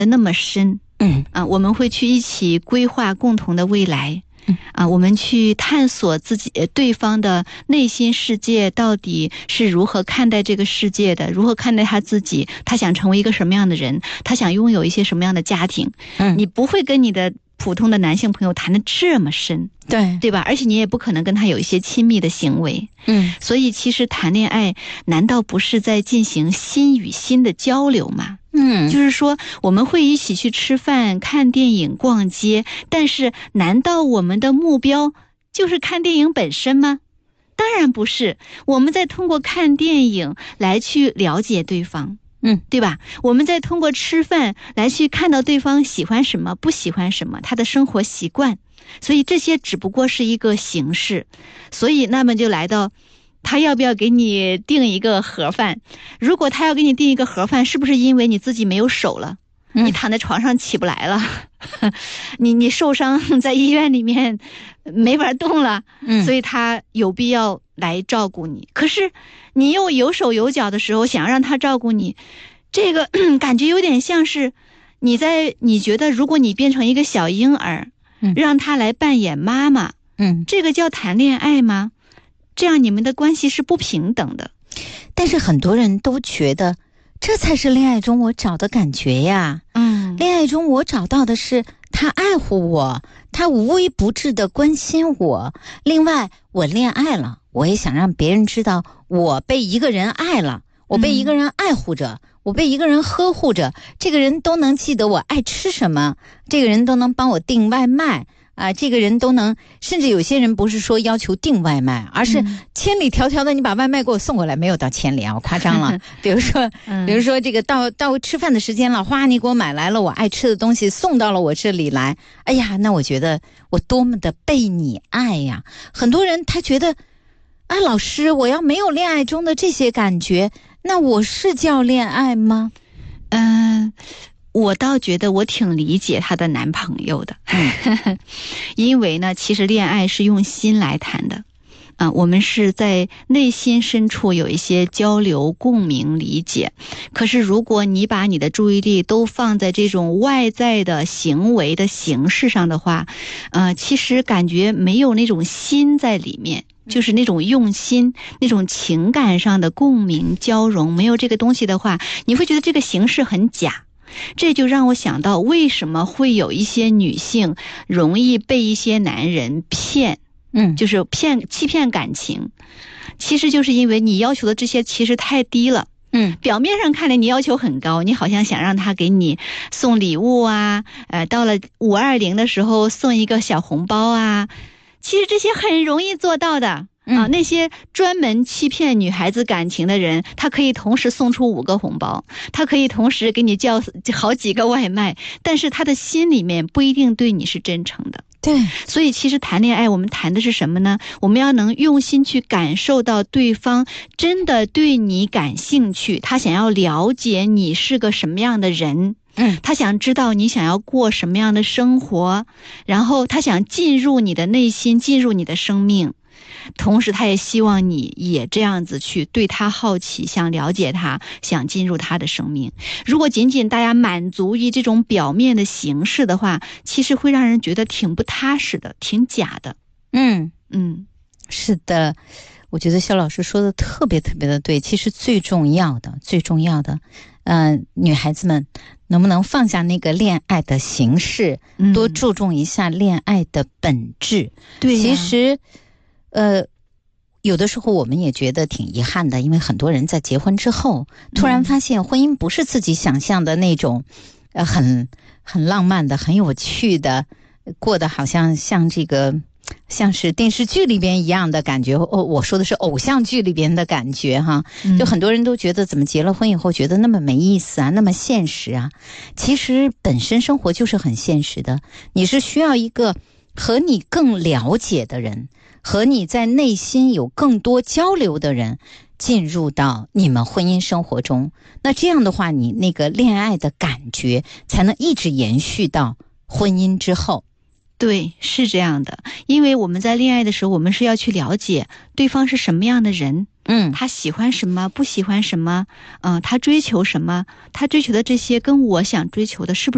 那么深。我们会去一起规划共同的未来。我们去探索对方的内心世界到底是如何看待这个世界的，如何看待他自己，他想成为一个什么样的人，他想拥有一些什么样的家庭。你不会跟你的普通的男性朋友谈得这么深，对吧？而且你也不可能跟他有一些亲密的行为。所以其实谈恋爱难道不是在进行心与心的交流吗？就是说我们会一起去吃饭、看电影、逛街，但是难道我们的目标就是看电影本身吗？当然不是，我们在通过看电影来去了解对方，对吧？我们在通过吃饭来去看到对方喜欢什么、不喜欢什么，他的生活习惯，所以这些只不过是一个形式。所以那么就来到他要不要给你订一个盒饭。如果他要给你订一个盒饭，是不是因为你自己没有手了，你躺在床上起不来了，你受伤在医院里面没法动了，所以他有必要来照顾你。可是你又有手有脚的时候，想让他照顾你，这个感觉有点像是你觉得如果你变成一个小婴儿，让他来扮演妈妈，这个叫谈恋爱吗？这样你们的关系是不平等的。 但是很多人都觉得这才是恋爱中我找的感觉呀。恋爱中我找到的是他爱护我，他无微不至的关心我。另外我恋爱了，我也想让别人知道我被一个人爱了，我被一个人爱护着，我被一个人呵护着，这个人都能记得我爱吃什么，这个人都能帮我订外卖这个人都能，甚至有些人不是说要求订外卖，而是千里迢迢的你把外卖给我送过来，没有到千里啊，我夸张了。比如说这个到吃饭的时间了，你给我买来了我爱吃的东西，送到了我这里来，哎呀，那我觉得我多么的被你爱呀。很多人他觉得老师，我要没有恋爱中的这些感觉，那我是叫恋爱吗？ 我倒觉得我挺理解她的男朋友的，因为呢，其实恋爱是用心来谈的，我们是在内心深处有一些交流、共鸣、理解。可是如果你把你的注意力都放在这种外在的行为的形式上的话，其实感觉没有那种心在里面。就是那种用心，那种情感上的共鸣交融，没有这个东西的话，你会觉得这个形式很假。这就让我想到为什么会有一些女性容易被一些男人骗，就是欺骗感情，其实就是因为你要求的这些其实太低了。表面上看来你要求很高，你好像想让他给你送礼物啊，到了520的时候送一个小红包啊，其实这些很容易做到的。那些专门欺骗女孩子感情的人，他可以同时送出5个红包，他可以同时给你叫好几个外卖，但是他的心里面不一定对你是真诚的。 对， 所以其实谈恋爱我们谈的是什么呢？我们要能用心去感受到对方真的对你感兴趣，他想要了解你是个什么样的人，他想知道你想要过什么样的生活，然后他想进入你的内心，进入你的生命。同时他也希望你也这样子去对他好奇，想了解他，想进入他的生命。如果仅仅大家满足于这种表面的形式的话，其实会让人觉得挺不踏实的，挺假的。 是的，我觉得肖老师说的特别特别的对。其实最重要的女孩子们能不能放下那个恋爱的形式，多注重一下恋爱的本质。 对呀， 其实有的时候我们也觉得挺遗憾的，因为很多人在结婚之后突然发现婚姻不是自己想象的那种很浪漫的、很有趣的，过得好像像是电视剧里边一样的感觉。我说的是偶像剧里边的感觉哈。就很多人都觉得怎么结了婚以后觉得那么没意思啊，那么现实啊。其实本身生活就是很现实的，你是需要一个和你更了解的人，和你在内心有更多交流的人进入到你们婚姻生活中。那这样的话，你那个恋爱的感觉才能一直延续到婚姻之后。 对，是这样的。因为我们在恋爱的时候，我们是要去了解对方是什么样的人，他喜欢什么，不喜欢什么，他追求什么，他追求的这些跟我想追求的是不是